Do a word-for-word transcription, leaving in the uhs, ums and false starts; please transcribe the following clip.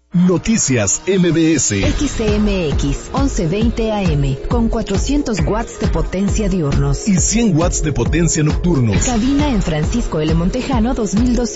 Noticias M B S. X M X once veinte A M con cuatrocientos watts de potencia diurnos y cien watts de potencia nocturnos. Cabina en Francisco L. Montejano dos mil doscientos.